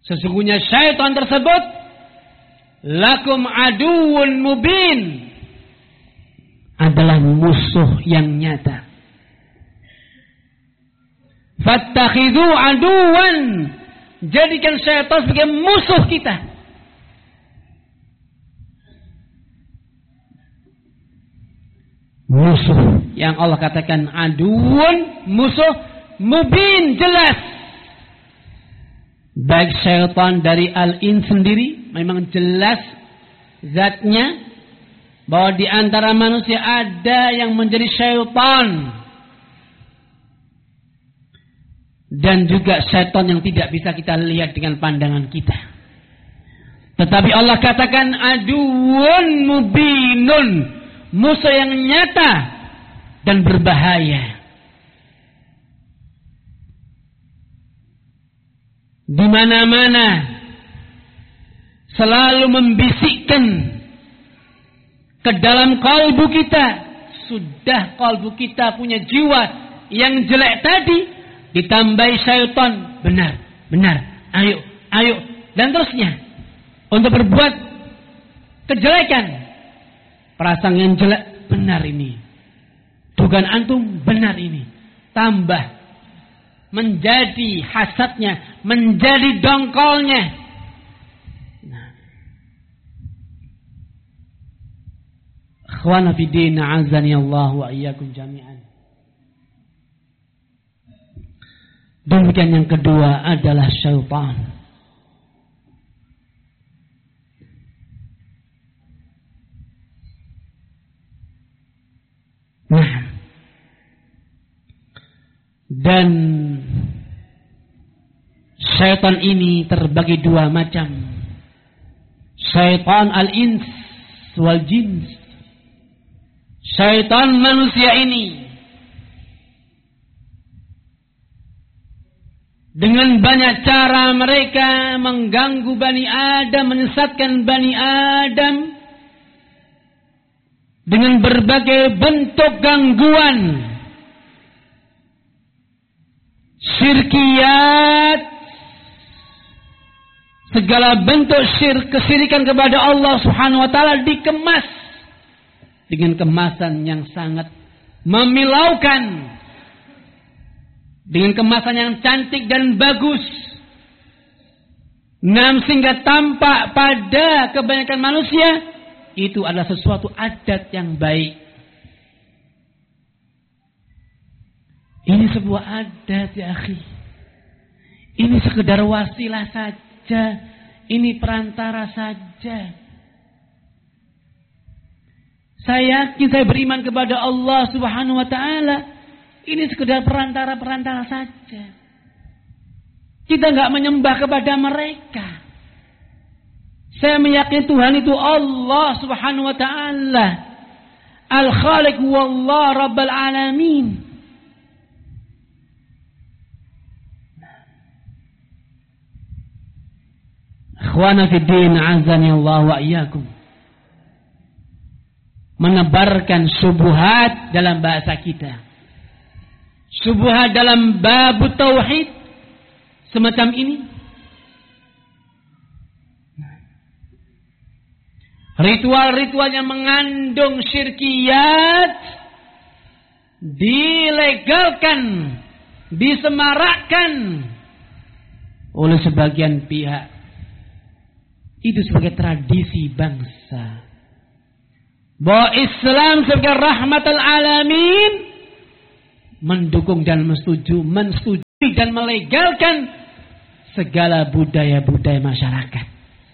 Sesungguhnya syaitan tersebut lakum aduwwun mubin, adalah musuh yang nyata. Fattakhidhu aduwan, jadikan syaitan sebagai musuh kita. Musuh yang Allah katakan aduwan, musuh mubin, jelas. Baik syaitan dari al-in sendiri memang jelas zatnya, bahwa di antara manusia ada yang menjadi syaitan, dan juga syaitan yang tidak bisa kita lihat dengan pandangan kita. Tetapi Allah katakan aduun mubinun, musuh yang nyata dan berbahaya. Di mana-mana selalu membisikkan ke dalam kalbu kita. Sudah kalbu kita punya jiwa yang jelek tadi, ditambahi syaitan, benar, ayo, dan terusnya untuk berbuat kejelekan. Perasaan yang jelek, benar ini. Dugaan antum, benar ini. Tambah menjadi hasadnya, menjadi dongkolnya. Ikhwana fi din, azani Allah wa iyyakum jami'an. Demikian yang kedua adalah syaitan. Nah, dan syaitan ini terbagi dua macam. Syaitan al-ins wal jins. Syaitan manusia ini dengan banyak cara mereka mengganggu Bani Adam, menyesatkan Bani Adam dengan berbagai bentuk gangguan, syirkiyat, segala bentuk kesirikan kepada Allah Subhanahu wa taala dikemas dengan kemasan yang sangat memilaukan, dengan kemasan yang cantik dan bagus. Sehingga tampak pada kebanyakan manusia itu adalah sesuatu adat yang baik. Ini sebuah adat ya akhi. Ini sekedar wasilah saja. Ini perantara saja. Saya yakin, saya beriman kepada Allah Subhanahu wa taala. Ini sekedar perantara-perantara saja. Kita enggak menyembah kepada mereka. Saya meyakini Tuhan itu Allah Subhanahu wa taala. Al-Khaliq wallah Rabbul Alamin. Ikhwana fi din, azani Allah wa iyyakum. Menebarkan syubhat dalam bahasa kita. Syubhat dalam bab tauhid semacam ini. Ritual-ritual yang mengandung syirkiyat dilegalkan, disemarakkan oleh sebagian pihak. Itu sebagai tradisi bangsa. Bahwa Islam sebagai rahmatul alamin mendukung dan mensetujui dan melegalkan segala budaya-budaya masyarakat.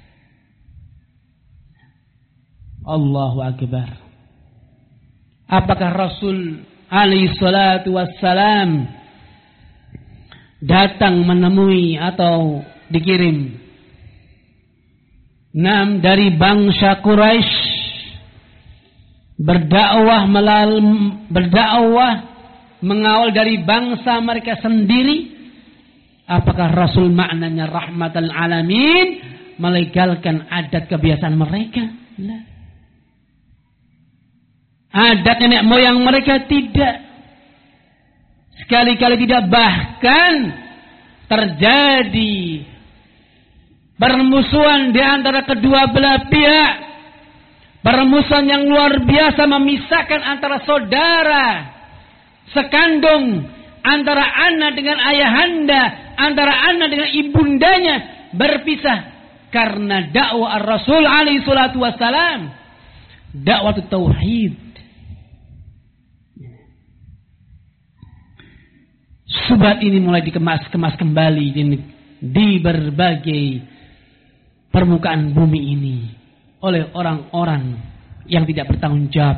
Allahu Akbar. Apakah Rasul alaihi salatu wassalam datang menemui atau dikirim dari bangsa Quraisy berdakwah mengawal dari bangsa mereka sendiri? Apakah Rasul maknanya rahmatal alamin melegalkan adat kebiasaan mereka? Nah. Adat nenek moyang mereka tidak. Sekali-kali tidak, bahkan terjadi permusuhan di antara kedua belah pihak, permusuhan yang luar biasa memisahkan antara saudara sekandung, antara anak dengan ayahanda, antara anak dengan ibundanya, berpisah karena dakwah Rasul alaihi salatu wassalam, dakwah tauhid. Subhat ini mulai dikemas-kemas kembali di berbagai permukaan bumi ini oleh orang-orang yang tidak bertanggung jawab.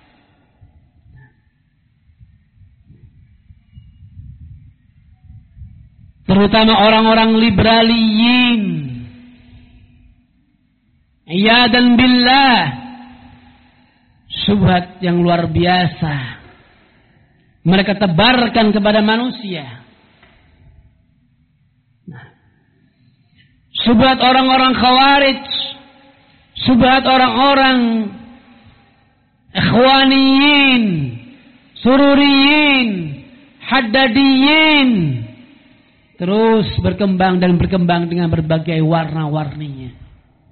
Terutama orang-orang liberaliyin. Iyadan billah. Subhat yang luar biasa mereka tebarkan kepada manusia. Subhat orang-orang khawarij, subhat orang-orang ikhwaniyin, sururiyin, haddadiyin, terus berkembang dan berkembang dengan berbagai warna-warninya.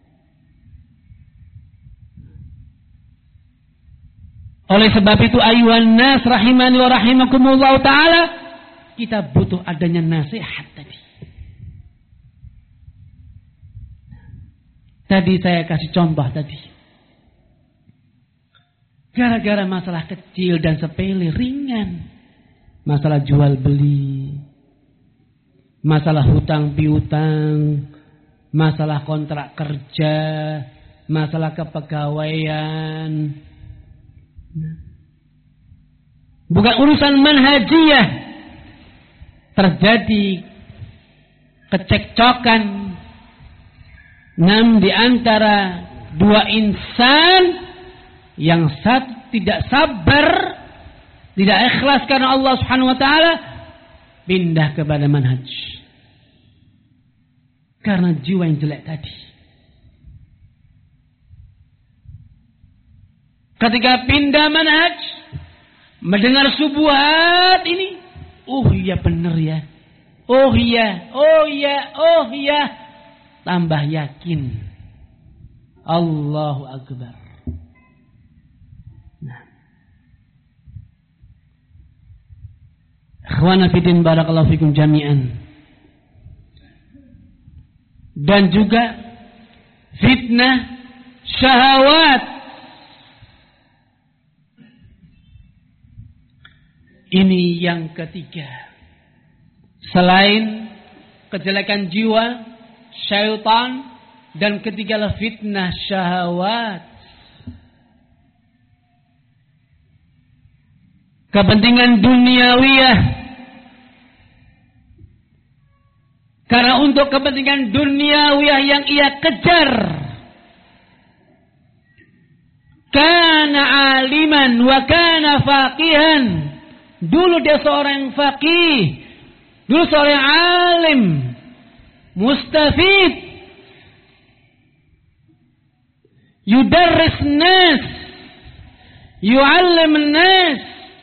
Oleh sebab itu ayuhan nas rahimani wa rahimakumullah ta'ala, kita butuh adanya nasihat tadi. Tadi saya kasih contoh tadi. Gara-gara masalah kecil dan sepele ringan. Masalah jual beli. Masalah hutang piutang. Masalah kontrak kerja. Masalah kepegawaian. Bukan urusan manhajiyah. Terjadi kecekcokan di antara dua insan, yang satu tidak sabar, tidak ikhlas karena Allah Subhanahu wa taala, pindah kepada manhaj karena jiwa yang jelek tadi. Ketika pindah manhaj, mendengar subuhat ini, oh iya benar ya, oh iya, tambah yakin. Allahu Akbar. Nah. Ikhwana fillah barakallahu fikum jami'an. Dan juga fitnah syahwat. Ini yang ketiga. Selain kejelekan jiwa, syaitan, dan ketigalah fitnah syahwat. Kepentingan duniawiyah. Karena untuk kepentingan duniawiyah yang ia kejar, kana aliman wa kana faqihan. Dulu dia seorang faqih, dulu seorang alim, mustafid, yudarris nas, yu'allim nas,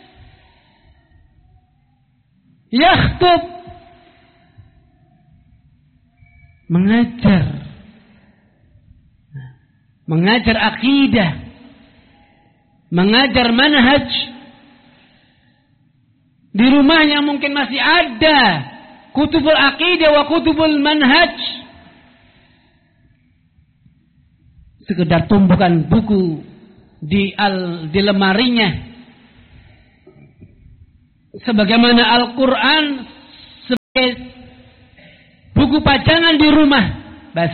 yakhtub, mengajar akidah, mengajar manhaj. Di rumahnya mungkin masih ada kutubul aqidah wa kutubul manhaj. Sekedar tumpukan buku di lemarinya. Sebagaimana Al-Quran sebagai buku pajangan di rumah. Bas.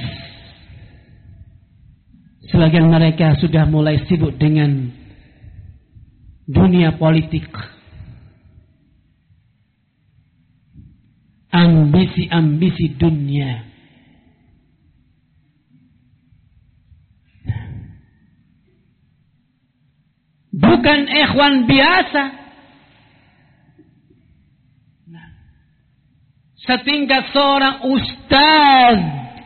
Sebagian mereka sudah mulai sibuk dengan dunia politik. Ambisi-ambisi dunia. Bukan ikhwan biasa. Setingkat seorang ustaz.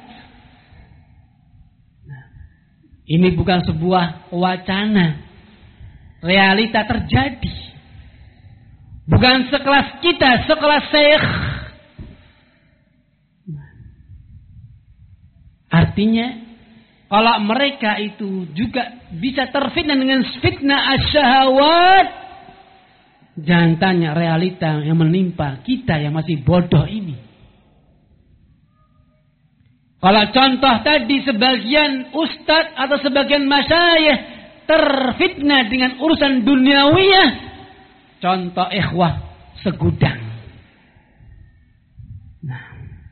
Ini bukan sebuah wacana. Realita terjadi. Bukan sekelas kita, sekelas syekh. Artinya kalau mereka itu juga bisa terfitnah dengan fitnah asyahawat, jangan tanya realita yang menimpa kita yang masih bodoh ini. Kalau contoh tadi sebagian ustadz atau sebagian masyayikh terfitnah dengan urusan duniawiyah, contoh ikhwah segudang. Nah,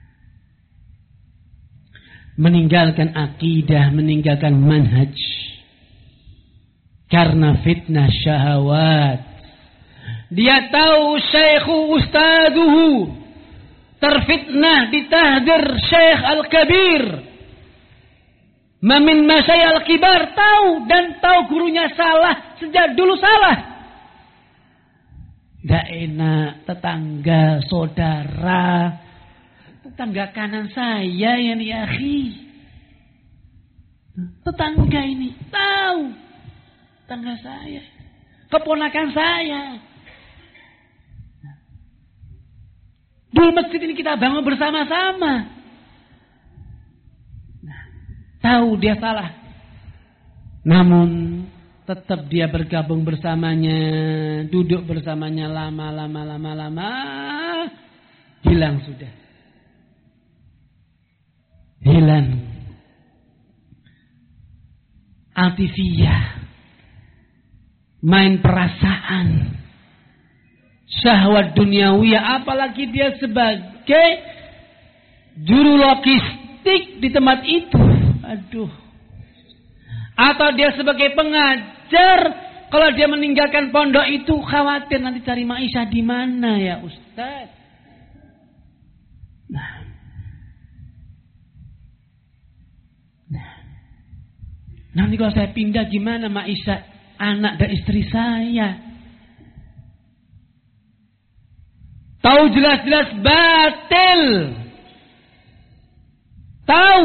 meninggalkan akidah, meninggalkan manhaj karena fitnah syahwat. Dia tahu syekhu ustaduhu terfitnah ditahdir syekh al-kabir, mamin masyayikh al-kibar, tahu dan tahu gurunya salah, sejak dulu salah. Gak enak tetangga, saudara, tetangga kanan saya yang ya akhi. Tetangga ini tahu, tetangga saya, keponakan saya. Dulu masjid ini kita bangun bersama-sama. Nah, tahu dia salah, namun tetap dia bergabung bersamanya, duduk bersamanya lama, hilang sudah. Hilang atifiyah, main perasaan, syahwat duniawiyah, apalagi dia sebagai juru logistik di tempat itu. Aduh. Atau dia sebagai pengajar, kalau dia meninggalkan pondok itu khawatir nanti cari maisha di mana ya Ustaz. Nanti kalau saya pindah gimana maisha anak dan istri saya? Tahu jelas-jelas batil. Tahu.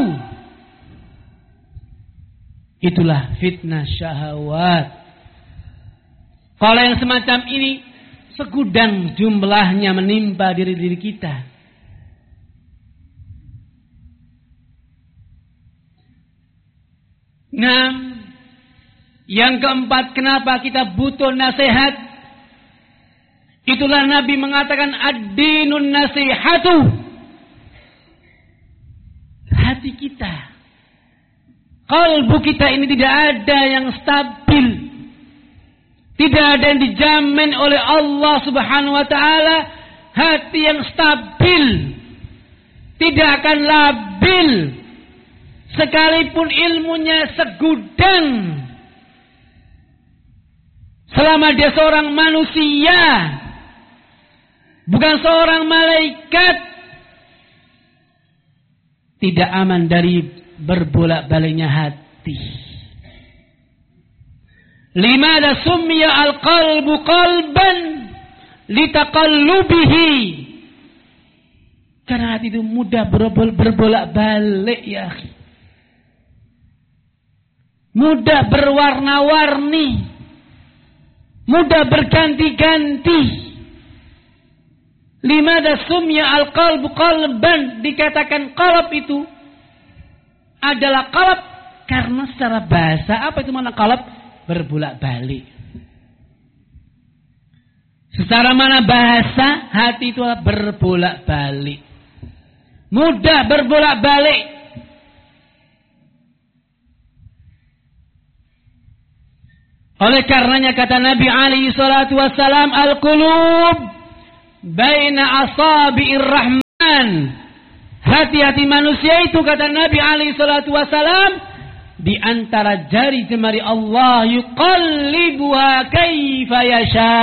Itulah fitnah syahwat. Kalau yang semacam ini segudang jumlahnya menimpa diri-diri kita. Nah, yang keempat, kenapa kita butuh nasihat? Itulah Nabi mengatakan ad-dinun nasihatu. Hati kita, kalbu kita ini tidak ada yang stabil. Tidak ada yang dijamin oleh Allah Subhanahu wa taala hati yang stabil. Tidak akan labil sekalipun ilmunya segudang. Selama dia seorang manusia, bukan seorang malaikat, tidak aman dari berbolak-baliknya hati. Limada summiya al-qalbu qalban litaqallubihi. Karena hati itu mudah berbolak-balik ya. Mudah berwarna-warni. Mudah berganti-ganti. Limada summiya al-qalbu qalban, dikatakan qalb itu adalah qalb karena secara bahasa apa itu makna qalb? Berbolak-balik. Secara mana bahasa hati itu berbolak-balik. Mudah berbolak-balik. Oleh karenanya kata Nabi alaihi salatu wassalam, al-qulub baina asabi'ir rahman. Hati-hati manusia itu kata Nabi alaihi salatu wassalam di antara jari jemari Allah, yuqallibuha kaifa yasha.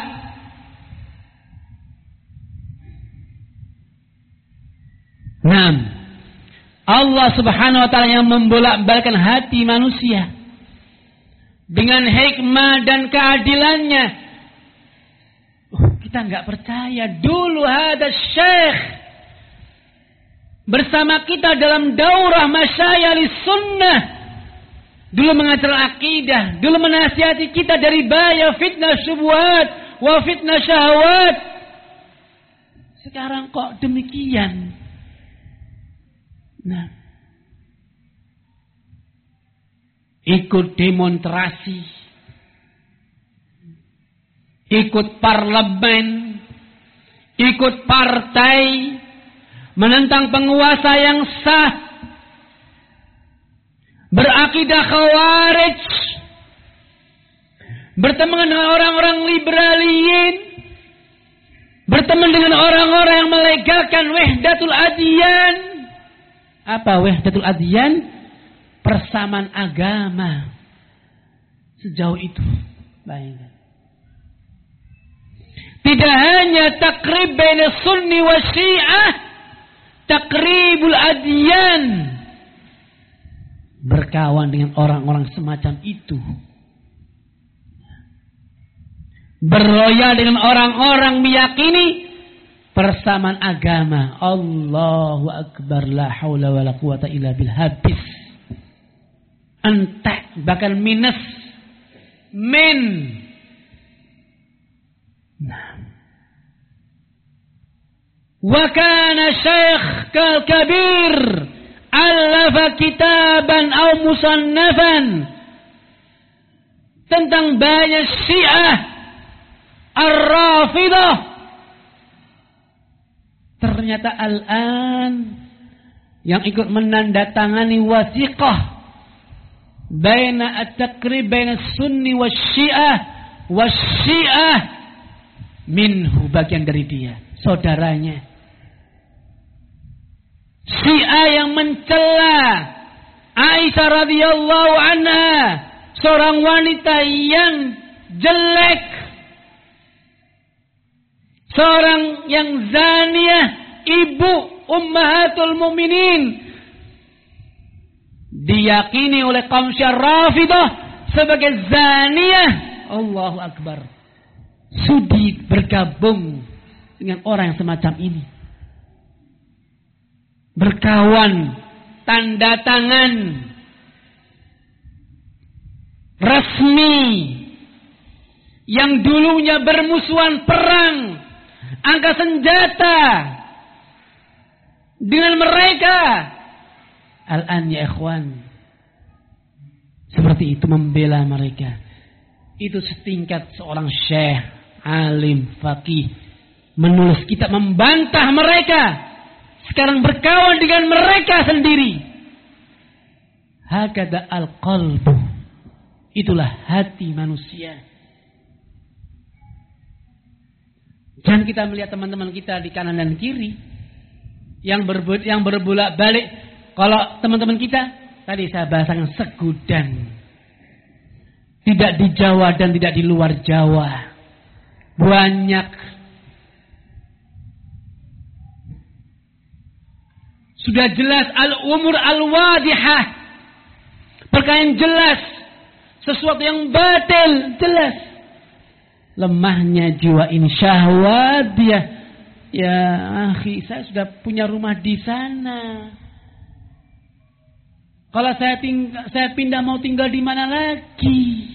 Naam. Allah Subhanahu wa taala yang membolak-balikkan hati manusia dengan hikmah dan keadilannya. Kita enggak percaya. Dulu ada syekh bersama kita dalam daurah masyayikh sunnah. Dulu mengajar akidah, dulu menasihati kita dari bahaya fitnah syubhat wa fitnah syahwat. Sekarang kok demikian? Nah, ikut demonstrasi, ikut parlemen, ikut partai, menentang penguasa yang sah, berakidah khawarij, berteman dengan orang-orang liberalin, berteman dengan orang-orang yang melegalkan wahdatul adyan. Apa wahdatul adyan? Persamaan agama. Sejauh itu. Bayangkan. Tidak hanya takrib baina sunni wa syiah, takribul adyan. Berkawan dengan orang-orang semacam itu. Berloyal dengan orang-orang meyakini persamaan agama. Allahu akbar, la haula wala quwata illa billah. Habis. Entek, bahkan minus. Min. Nah. Wa kana syekh kabir alafa kitaban aw musannafan tentang banyak Syiah Ar-Rafidah. Ternyata al-an yang ikut menandatangani wasiqah baina at-takrib baina sunni wasyiah minhu, bagian dari dia, saudaranya. Syiah yang mencela Aisyah radhiyallahu anha, seorang wanita yang jelek, seorang yang zaniyah, ibu ummahatul mukminin, diyakini oleh kaum Syiah Rafidah sebagai zaniyah. Allahu akbar. Sudi bergabung dengan orang yang semacam ini. Berkawan, tanda tangan resmi, yang dulunya bermusuhan perang, angkat senjata dengan mereka. Al-an ya ikhwan, seperti itu membela mereka. Itu setingkat seorang syekh, alim, faqih, menulis kitab membantah mereka. Sekarang berkawan dengan mereka sendiri. Hakada al-qalbu, itulah hati manusia. Jangan kita melihat teman-teman kita di kanan dan kiri yang berbolak balik. Kalau teman-teman kita, tadi saya bahasakan segudan. Tidak di Jawa dan tidak di luar Jawa. Banyak. Sudah jelas al-umur al-wadihah. Perkara yang jelas. Sesuatu yang batil, jelas. Lemahnya jiwa ini, syahwat dia. Ya akhi, saya sudah punya rumah di sana. Kalau saya pindah mau tinggal di mana lagi?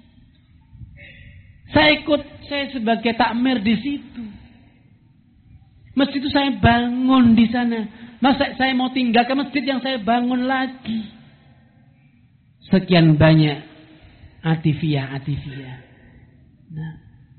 Saya sebagai takmir di situ. Masjid itu saya bangun di sana. Masa saya mau tinggal ke masjid yang saya bangun lagi? Sekian banyak atifiyah. Nah.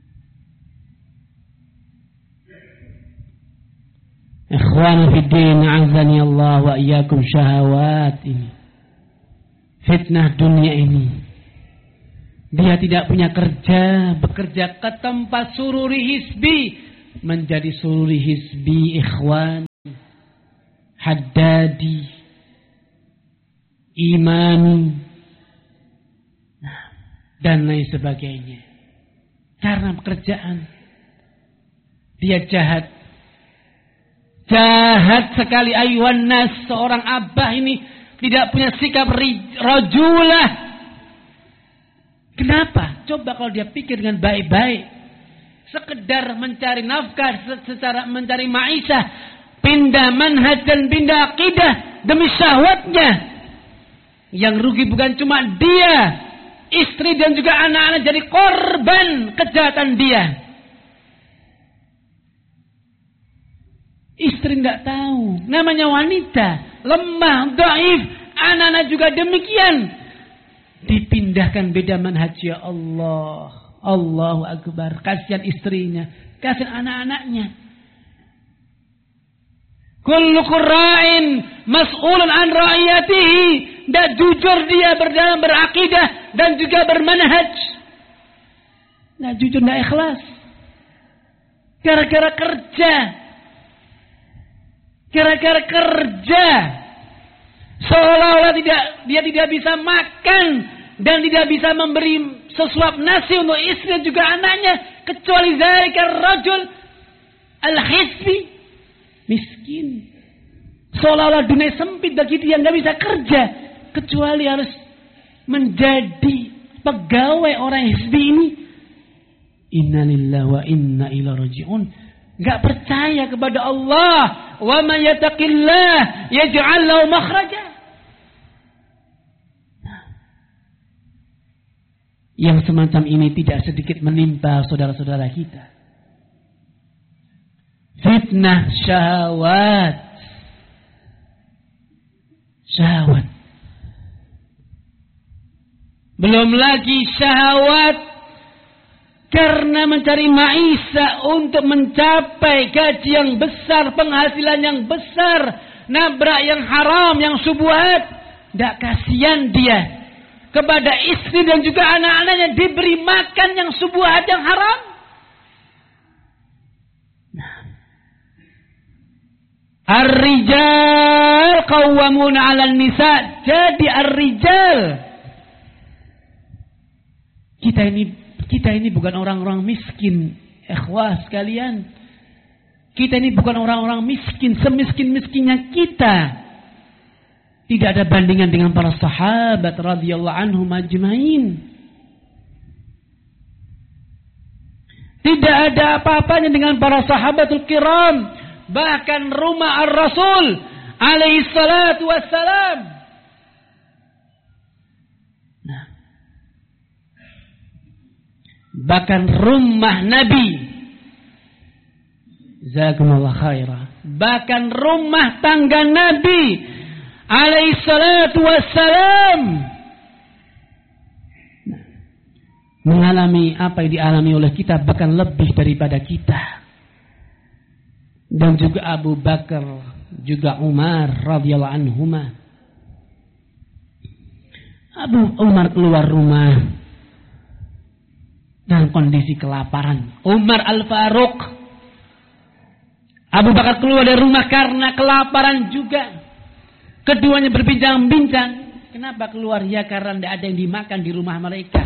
Ikhwan fiddin, azani Allah wa iyyakum, syahwat ini. Fitnah dunia ini. Dia tidak punya kerja, bekerja ke tempat sururi hisbi, menjadi sururi hisbi, ikhwan, haddadi, imani, dan lain sebagainya. Karena pekerjaan dia jahat. Jahat sekali ayuhan nas. Seorang abah ini tidak punya sikap rajulah. Kenapa? Coba kalau dia pikir dengan baik-baik. Sekedar mencari nafkah, secara mencari ma'isyah, pindah manhaj dan pindah akidah demi syahwatnya. Yang rugi bukan cuma dia, istri dan juga anak-anak jadi korban kejahatan dia. Istri tidak tahu, namanya wanita, lemah, dhaif, anak-anak juga demikian. Dipindahkan beda manhaj, ya Allah. Allahu Akbar. Kasihan istrinya, kasihan anak-anaknya. Kullukum ra'in mas'ulun an ra'iyatihi. Dan jujur dia dalam berakidah dan juga bermanhaj. Nah, jujur tidak ikhlas. Gara-gara kerja. Gara-gara kerja. Seolah-olah dia tidak bisa makan dan tidak bisa memberi sesuap nasi untuk istri dan juga anaknya, kecuali zalika rajul al-hisbi, miskin. Seolah-olah dunia sempit bagi dia, nggak bisa kerja kecuali harus menjadi pegawai orang hisbi ini. Inna lillahi wa inna ilaihi raji'un. Nggak percaya kepada Allah. Wa man yattaqillah yaj'al lahu makhraja. Yang semacam ini tidak sedikit menimpa saudara-saudara kita. Fitnah syahwat. Syahwat. Belum lagi syahwat karena mencari maisha untuk mencapai gaji yang besar, penghasilan yang besar, nabrak yang haram, yang syubhat. Tidak kasihan dia kepada istri dan juga anak-anaknya diberi makan yang syubhat, yang haram. Ar-rijal qawwamuna 'alan nisa. Jadi ar-rijal, kita ini bukan orang-orang miskin, ikhwah sekalian. Kita ini bukan orang-orang miskin, semiskin-miskinnya kita. Tidak ada bandingan dengan para sahabat radhiyallahu anhum ajmain. Tidak ada apa-apanya dengan para sahabatul kiram. Bahkan rumah ar-Rasul alaihi salatu wassalam. Nah, bahkan rumah Nabi, jazakumullah khairah, bahkan rumah tangga Nabi alaihi salatu wassalam mengalami apa yang dialami oleh kita, bahkan lebih daripada kita. Dan juga Abu Bakar, juga Umar radhiyallahu anhuma. Abu Umar keluar rumah dalam kondisi kelaparan. Umar Al-Faruq. Abu Bakar keluar dari rumah karena kelaparan juga. Keduanya berbincang-bincang. Kenapa keluar? Ya karena tidak ada yang dimakan di rumah mereka.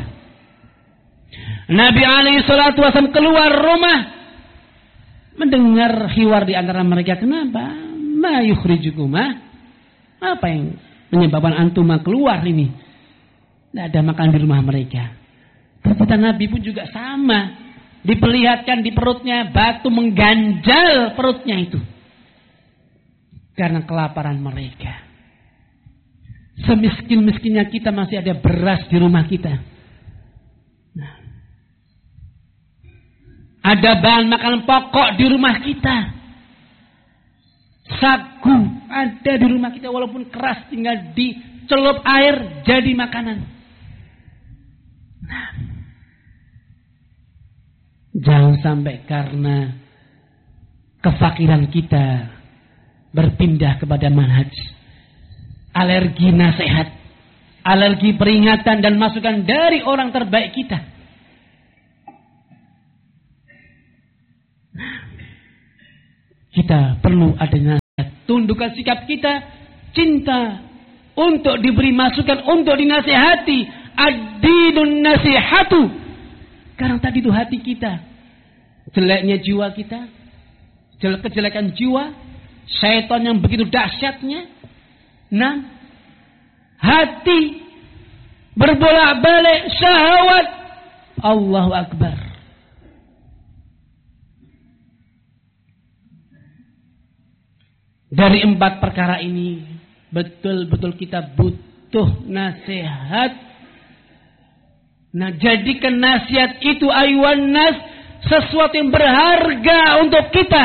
Nabi alaihi salatu wasallam keluar rumah, mendengar hiwar di antara mereka. Kenapa? Ma yukhrijukuma? Apa yang menyebabkan antum keluar ini? Tidak ada makan di rumah mereka. Ternyata Nabi pun juga sama. Diperlihatkan di perutnya batu mengganjal perutnya itu. Karena kelaparan mereka. Semiskin-miskinnya kita masih ada beras di rumah kita. Nah, ada bahan makanan pokok di rumah kita. Sagu ada di rumah kita walaupun keras, tinggal dicelup air jadi makanan. Nah, jangan sampai karena kefakiran kita berpindah kepada manhaj. Alergi nasihat, alergi peringatan dan masukan dari orang terbaik kita. Kita perlu adanya tundukkan sikap kita, cinta untuk diberi masukan, untuk dinasihati. Ad-dinun nasihatu. Karena tadi itu hati kita, jeleknya jiwa kita, kejelekan jiwa, syaitan yang begitu dahsyatnya. Nah, hati berbolak-balik syahwat. Allahu Akbar. Dari 4 perkara ini betul-betul kita butuh nasihat. Nah, jadikan nasihat itu ayuhan nas sesuatu yang berharga untuk kita.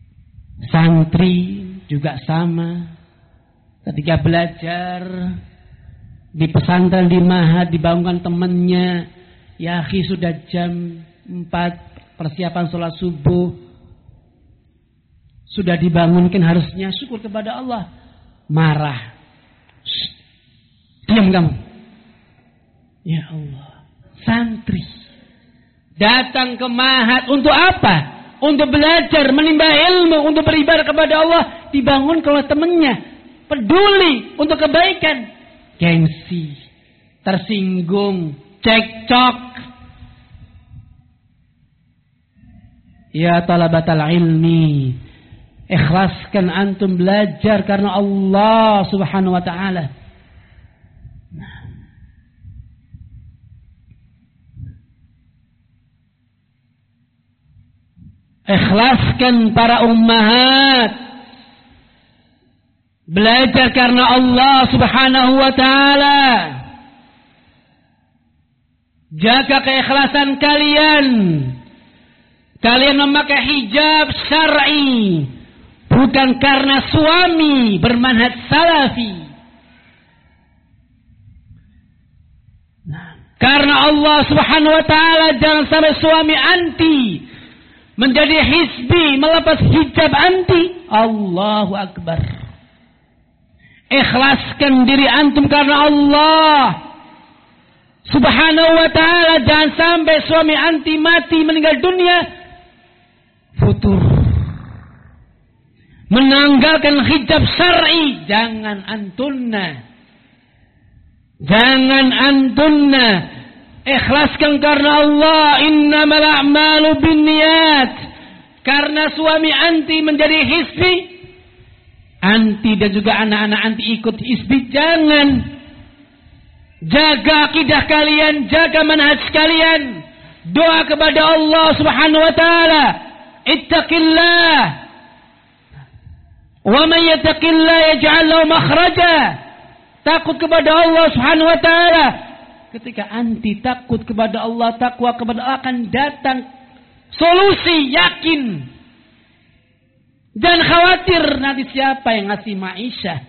Santri juga sama. Ketika belajar Di pesantren, di Mahat, dibangunkan temannya. Ya akhi, sudah jam 4, persiapan sholat subuh. Sudah dibangunkan, harusnya syukur kepada Allah. Marah. Diam kamu. Ya Allah. Santri datang ke Mahat untuk apa? Untuk belajar, menimba ilmu, untuk beribadah kepada Allah. Dibangun oleh temannya. Peduli untuk kebaikan. Gengsi. Tersinggung. Cekcok. Ya talabatal ilmi. Ikhlaskan antum belajar karena Allah subhanahu wa ta'ala. Ikhlaskan para ummahat. Belajar karena Allah subhanahu wa ta'ala. Jaga keikhlasan kalian. Kalian memakai hijab syar'i. Bukan karena suami bermanhaj salafi. Karena Allah subhanahu wa ta'ala, jangan sampai suami anti. Menjadi hizbi, melepas hijab anti. Allahu Akbar. Ikhlaskan diri antum karena Allah subhanahu wa ta'ala. Jangan sampai suami anti mati, meninggal dunia, futur, menanggalkan hijab syar'i. Jangan antunna. Jangan antunna. Ikhlaskan karena Allah. Innamal a'malu binniyat. Karena suami anti menjadi hizbi, anti dan juga anak-anak anti ikut hizbi. Jangan. Jaga akidah kalian, jaga manhaj kalian. Doa kepada Allah subhanahu wa ta'ala. Ittaqillah. Wa man yattaqillah yaj'al lahu makhraja. Takut kepada Allah subhanahu wa ta'ala. Ketika anti takut kepada Allah, takwa kepada Allah, akan datang solusi, yakin. Jangan khawatir nanti siapa yang ngasih ma'isyah.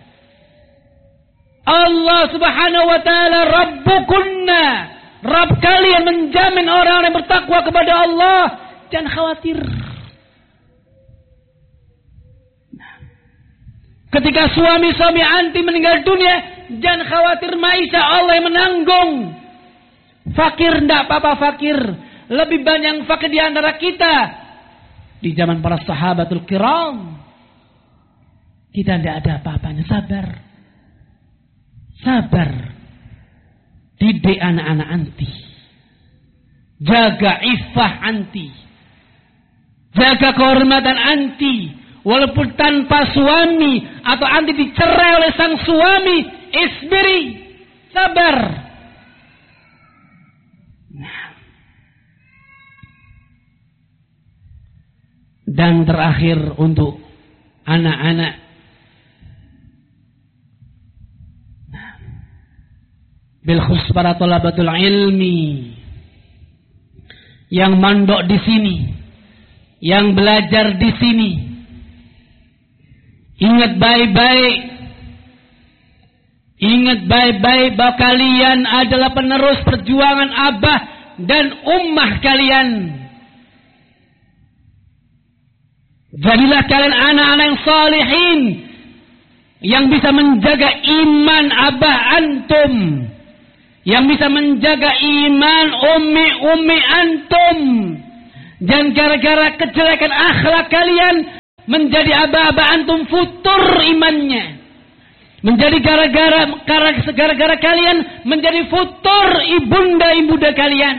Allah subhanahu wa ta'ala Rabbukunna. Rabb kalian menjamin orang yang bertakwa kepada Allah. Jangan khawatir. Ketika suami-suami anti meninggal dunia, jangan khawatir ma'isyah, Allah yang menanggung. Fakir enggak apa-apa fakir. Lebih banyak yang fakir di antara kita. Di zaman para sahabatul kiram, kita tidak ada apa-apanya. Sabar. Sabar. Didik anak-anak anti. Jaga iffah anti. Jaga kehormatan anti. Walaupun tanpa suami atau anti dicerai oleh sang suami, isbiri, sabar. Nah. Dan terakhir untuk anak-anak. Nah. Bilkhus para thalabatul ilmi yang mandok di sini, yang belajar di sini. Ingat baik-baik. Ingat baik-baik bahwa kalian adalah penerus perjuangan abah dan ummah kalian. Jadilah kalian anak-anak yang salihin, yang bisa menjaga iman abah antum, yang bisa menjaga iman ummi antum. Dan gara-gara kejelekan akhlak kalian, menjadi aba-aba antum futur imannya. Menjadi gara-gara kalian menjadi futur ibunda kalian.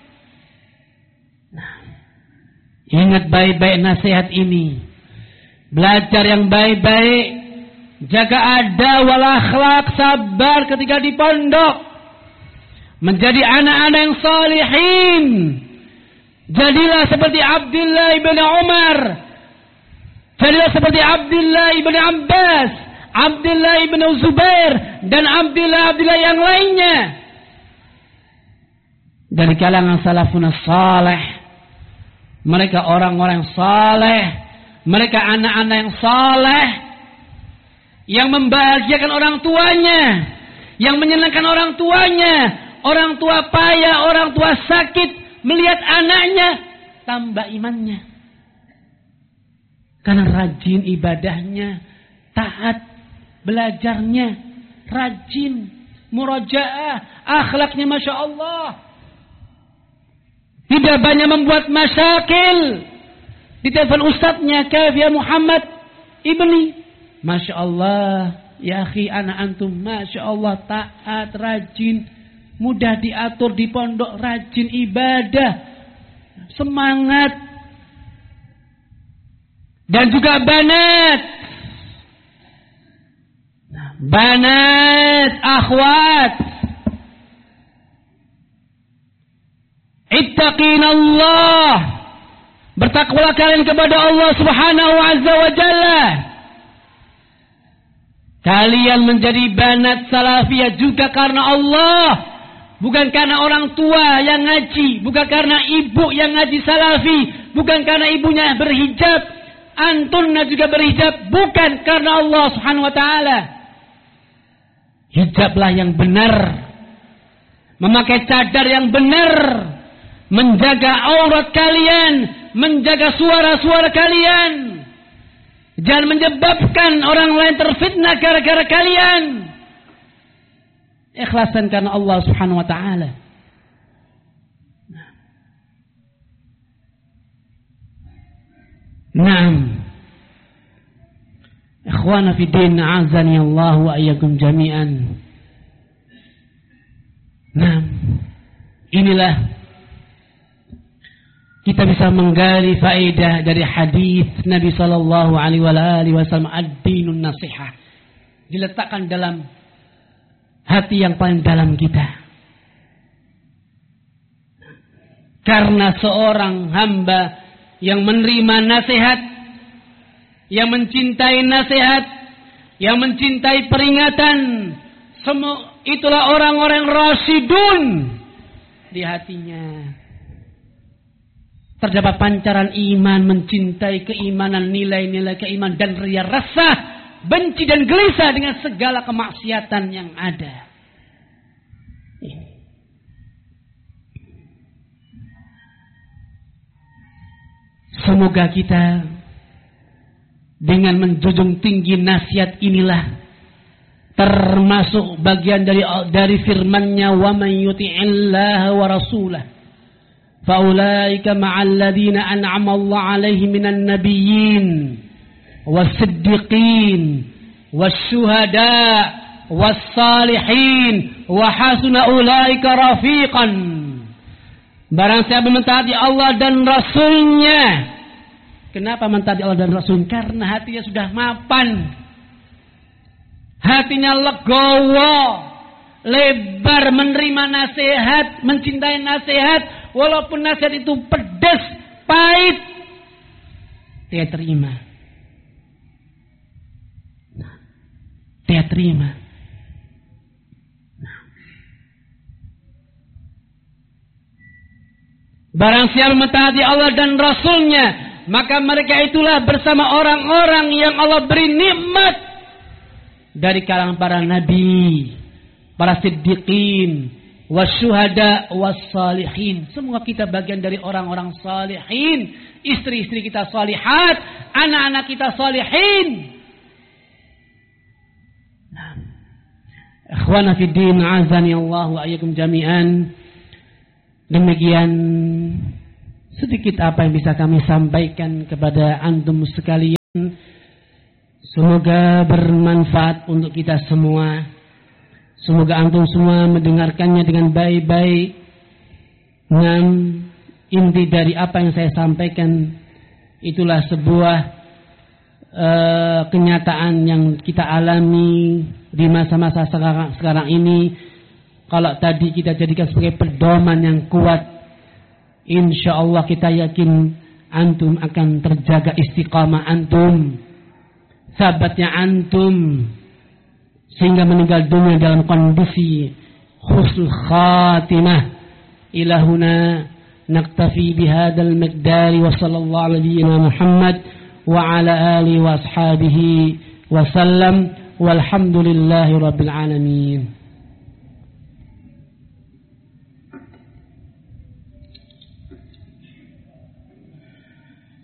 Nah, ingat baik-baik nasihat ini. Belajar yang baik-baik. Jaga adab wal akhlak, sabar ketika di pondok. Menjadi anak-anak yang salihin. Jadilah seperti Abdullah ibn Umar. Jadilah seperti Abdullah ibn Abbas, Abdullah ibn Zubair, dan Abdullah yang lainnya. Dari kalangan salafun saleh. Mereka orang-orang yang saleh. Mereka anak-anak yang saleh. Yang membahagiakan orang tuanya. Yang menyenangkan orang tuanya. Orang tua payah, orang tua sakit. Melihat anaknya, tambah imannya. Karena rajin ibadahnya. Taat belajarnya. Rajin. Murajaah. Akhlaknya Masya Allah. Tidak banyak membuat masyakil. Di telepon ustadznya, kaif ya Muhammad ibni. Masya Allah. Ya akhi, anak antum. Masya Allah, taat, rajin. Mudah diatur di pondok, rajin ibadah. Semangat. Dan juga banat. Banat, akhwat. Ittaqinallah. Bertakwalah kalian kepada Allah Subhanahu Azza wa Jalla. Kalian menjadi banat salafiyah juga karena Allah. Bukan karena orang tua yang ngaji. Bukan karena ibu yang ngaji salafi. Bukan karena ibunya berhijab. Antunna juga berhijab. Bukan karena Allah Subhanahu wa ta'ala. Hijablah yang benar. Memakai cadar yang benar. Menjaga aurat kalian. Menjaga suara-suara kalian. Jangan menyebabkan orang lain terfitnah gara-gara kalian. Ikhlasan karena Allah Subhanahu wa ta'ala. Naam. Ikhwana fi din, a'azani Allah wa iyyakum jami'an. Naam. Inilah kita bisa menggali faedah dari hadis Nabi sallallahu alaihi wasallam, ad-dinun nasihah. Diletakkan dalam hati yang paling dalam kita. Karena seorang hamba yang menerima nasihat, yang mencintai nasihat, yang mencintai peringatan, semua itulah orang-orang rasyidun di hatinya. Terdapat pancaran iman, mencintai keimanan, nilai-nilai keimanan, dan ria rasa benci dan gelisah dengan segala kemaksiatan yang ada. Semoga kita dengan menjunjung tinggi nasihat inilah termasuk bagian dari firman-Nya, wa man yuti'illaha wa rasulah faulaika ma'al ladzina an'ama Allah 'alaihim minan nabiyyin was-siddiqin wasyuhada was-salihin wa hasuna ulaika rafiqan. Barang siapa mentaati Allah dan Rasulnya. Kenapa mentaati Allah dan Rasul? Karena hatinya sudah mapan. Hatinya legowo, lebar menerima nasihat, mencintai nasihat, walaupun nasihat itu pedas, pahit, dia terima. Dia terima. Barang siapa mentaati Allah dan Rasulnya, maka mereka itulah bersama orang-orang yang Allah beri nikmat dari kalangan para nabi, para siddiqin, wasyuhada, wassalihin. Semua kita bagian dari orang-orang salihin. Istri-istri kita salihat, anak-anak kita salihin. Ikhwana fi din, azani Allah wa iyyakum jami'an. Demikian sedikit apa yang bisa kami sampaikan kepada antum sekalian. Semoga bermanfaat untuk kita semua. Semoga antum semua mendengarkannya dengan baik-baik. Dan inti dari apa yang saya sampaikan itulah sebuah kenyataan yang kita alami di masa-masa sekarang ini. Kalau tadi kita jadikan sebagai pedoman yang kuat, insya Allah kita yakin antum akan terjaga istiqamah antum, sabatnya antum, sehingga meninggal dunia dalam kondisi husnul khatimah. Ilahuna naktafi bihadal miqdari wa sallallahu alaihi Muhammad wa ala alihi wa ashabihi wa sallam walhamdulillahi rabbil alamin.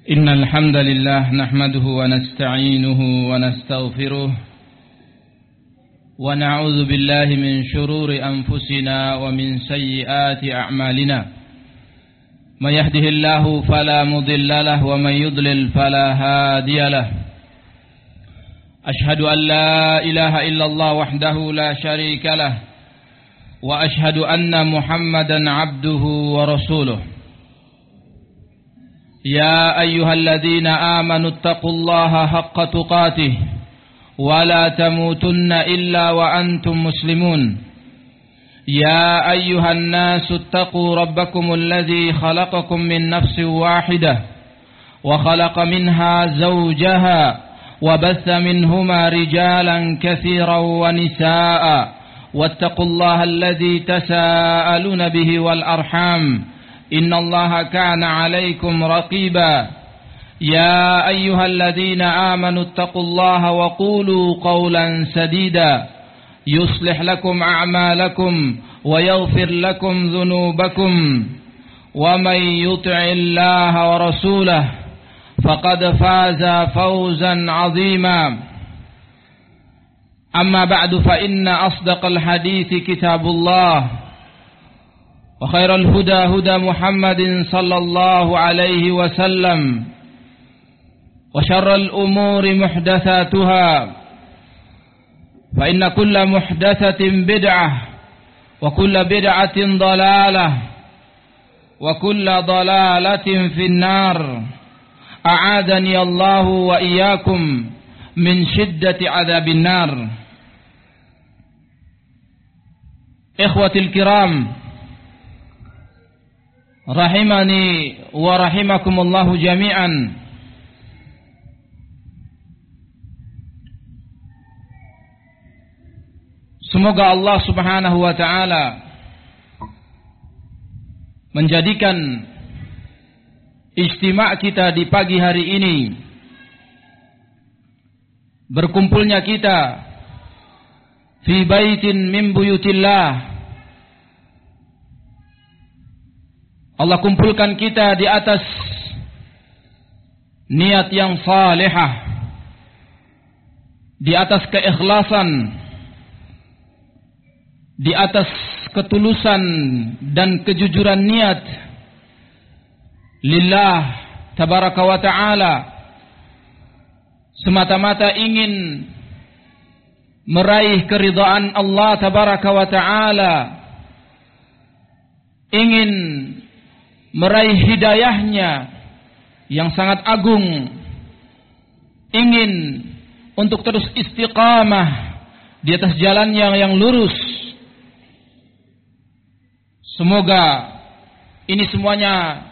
إن الحمد لله نحمده ونستعينه ونستغفره ونعوذ بالله من شرور أنفسنا ومن سيئات أعمالنا من يهده الله فلا مضل له ومن يضلل فلا هادي له أشهد أن لا إله إلا الله وحده لا شريك له وأشهد أن محمدا عبده ورسوله يا أيها الذين آمنوا اتقوا الله حق تقاته ولا تموتن إلا وأنتم مسلمون يا أيها الناس اتقوا ربكم الذي خلقكم من نفس واحدة وخلق منها زوجها وبث منهما رجالا كثيرا ونساء واتقوا الله الذي تساءلون به والأرحام إن الله كان عليكم رقيبا يا أيها الذين آمنوا اتقوا الله وقولوا قولا سديدا يصلح لكم أعمالكم ويغفر لكم ذنوبكم ومن يطع الله ورسوله فقد فاز فوزا عظيما أما بعد فإن أصدق الحديث كتاب الله وخير الهدى هدى محمد صلى الله عليه وسلم وشر الأمور محدثاتها فإن كل محدثة بدعة وكل بدعة ضلالة وكل ضلالة في النار أعاذني الله وإياكم من شدة عذاب النار. إخوتي الكرام rahimani wa rahimakumullahu jami'an. Semoga Allah Subhanahu wa taala menjadikan ijtima' kita di pagi hari ini, berkumpulnya kita fi baitin min buyutillah, Allah kumpulkan kita di atas niat yang salihah, di atas keikhlasan, di atas ketulusan dan kejujuran niat lillah tabaraka wa ta'ala, semata-mata ingin meraih keridhaan Allah tabaraka wa ta'ala, ingin meraih hidayahnya yang sangat agung, ingin untuk terus istiqamah di atas jalan yang lurus. Semoga ini semuanya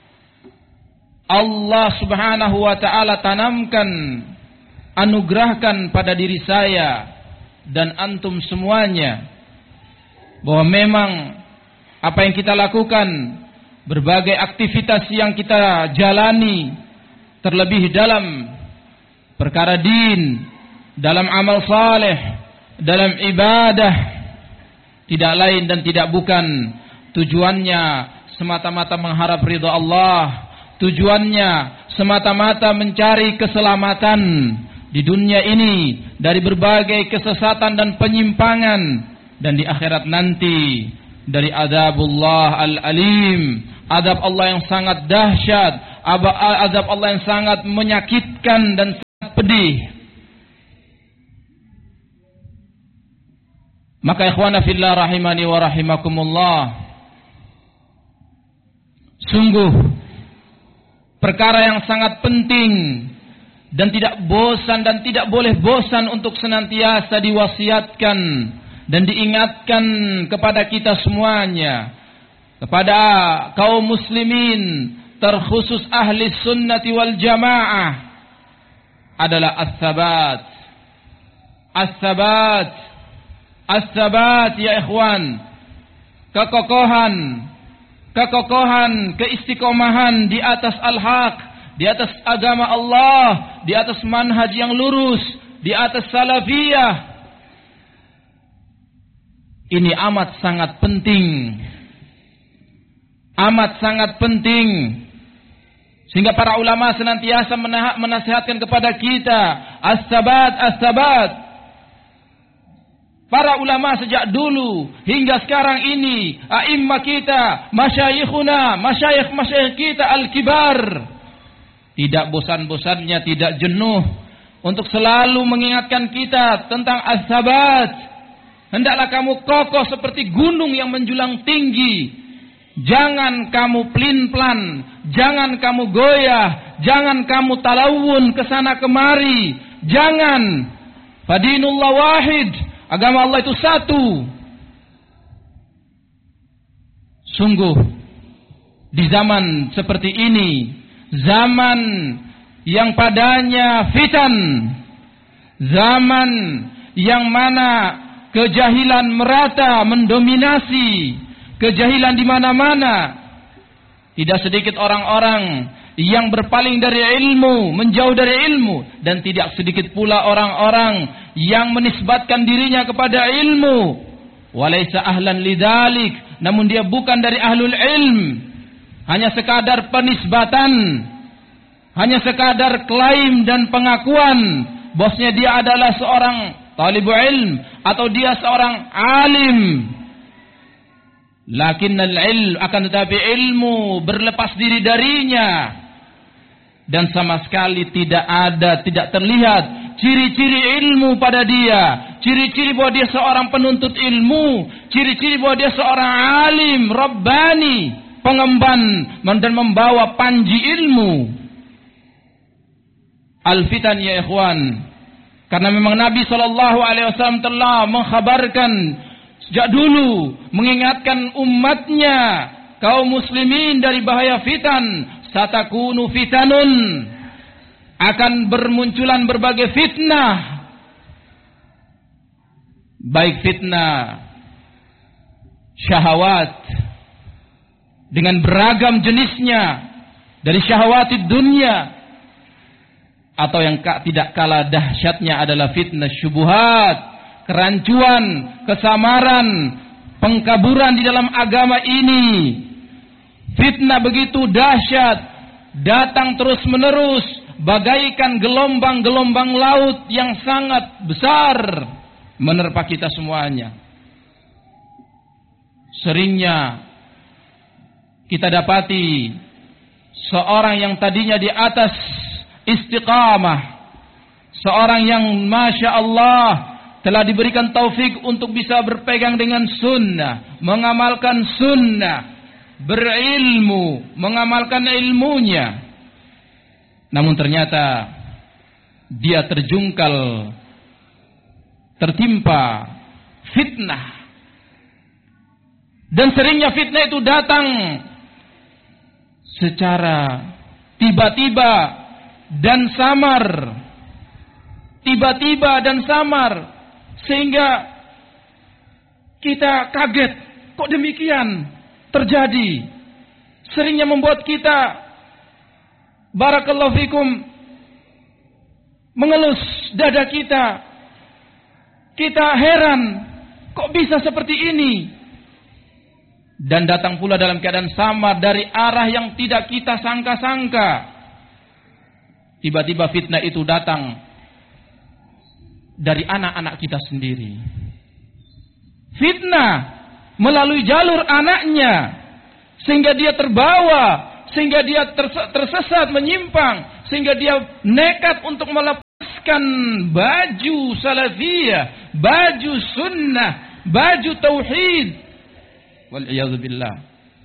Allah Subhanahu wa ta'ala tanamkan, anugerahkan pada diri saya dan antum semuanya, bahwa memang apa yang kita lakukan, berbagai aktivitas yang kita jalani, terlebih dalam perkara din, dalam amal saleh, dalam ibadah, tidak lain dan tidak bukan tujuannya semata-mata mengharap ridha Allah, tujuannya semata-mata mencari keselamatan di dunia ini dari berbagai kesesatan dan penyimpangan, dan di akhirat nanti dari azabullah al-alim, azab Allah yang sangat dahsyat, azab Allah yang sangat menyakitkan dan sangat pedih. Maka ikhwana fillah rahimani wa rahimakumullah, sungguh perkara yang sangat penting dan tidak bosan dan tidak boleh bosan untuk senantiasa diwasiatkan dan diingatkan kepada kita semuanya, kepada kaum muslimin, terkhusus ahli sunnati wal jamaah, adalah as-sabat. As-sabat, as-sabat ya ikhwan, kekokohan, keistiqomahan di atas al-haq, di atas agama Allah, di atas manhaj yang lurus, di atas salafiyah. Ini amat sangat penting. Amat sangat penting. Sehingga para ulama senantiasa menasihatkan kepada kita, as-sabat, as-sabat. Para ulama sejak dulu hingga sekarang ini, a'immah kita, masyayikhuna, masyayikh kita al-kibar, tidak bosan-bosannya, tidak jenuh untuk selalu mengingatkan kita tentang as-sabat. Hendaklah kamu kokoh seperti gunung yang menjulang tinggi. Jangan kamu pelin-pelan, jangan kamu goyah, jangan kamu talawun ke sana kemari. Jangan. Fadinullah wahid. Agama Allah itu satu. Sungguh di zaman seperti ini, zaman yang padanya fitan, zaman yang mana kejahilan merata mendominasi, kejahilan di mana-mana. Tidak sedikit orang-orang yang berpaling dari ilmu, menjauh dari ilmu, dan tidak sedikit pula orang-orang yang menisbatkan dirinya kepada ilmu, walaysa ahlan lidzalik, namun dia bukan dari ahlul ilm, hanya sekadar penisbatan, hanya sekadar klaim dan pengakuan bosnya dia adalah seorang talibul ilm atau dia seorang alim. Lakinnal ilm, akan tetapi ilmu berlepas diri darinya, dan sama sekali tidak terlihat ciri-ciri ilmu pada dia, ciri-ciri bahwa dia seorang penuntut ilmu, ciri-ciri bahwa dia seorang alim, rabbani, pengemban dan membawa panji ilmu. Al-fitan ya ikhwan, karena memang Nabi SAW telah mengkhabarkan sejak dulu, mengingatkan umatnya, kaum muslimin dari bahaya fitan. Satakunu fitanun, akan bermunculan berbagai fitnah, baik fitnah syahwat dengan beragam jenisnya, dari syahwatid dunia, atau yang tidak kalah dahsyatnya adalah fitnah syubuhat, kerancuan, kesamaran, pengkaburan di dalam agama ini. Fitnah begitu dahsyat, datang terus-menerus bagaikan gelombang-gelombang laut yang sangat besar menerpa kita semuanya. Seringnya kita dapati seorang yang tadinya di atas istiqamah, seorang yang Masya Allah telah diberikan taufik untuk bisa berpegang dengan sunnah, mengamalkan sunnah, berilmu, mengamalkan ilmunya, namun ternyata dia terjungkal, tertimpa fitnah. Dan seringnya fitnah itu datang secara tiba-tiba dan samar, tiba-tiba dan samar, sehingga kita kaget, kok demikian terjadi. Seringnya membuat kita, barakallahu fikum, mengelus dada kita. Kita heran, kok bisa seperti ini? Dan datang pula dalam keadaan samar dari arah yang tidak kita sangka-sangka. Tiba-tiba fitnah itu datang dari anak-anak kita sendiri. Fitnah melalui jalur anaknya, sehingga dia terbawa, sehingga dia tersesat, menyimpang, sehingga dia nekat untuk melepaskan baju salafiyah, baju sunnah, baju tauhid. Wal'iyadzubillah.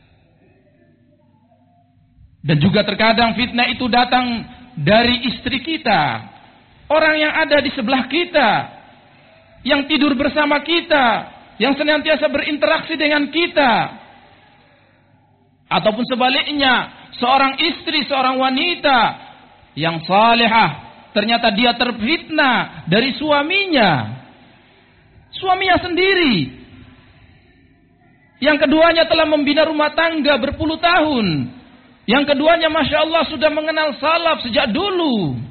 Dan juga terkadang fitnah itu datang dari istri kita, orang yang ada di sebelah kita, yang tidur bersama kita, yang senantiasa berinteraksi dengan kita. Ataupun sebaliknya, seorang istri, seorang wanita yang salihah, ternyata dia terfitnah dari suaminya sendiri, yang keduanya telah membina rumah tangga berpuluh tahun, yang keduanya Masya Allah sudah mengenal salaf sejak dulu,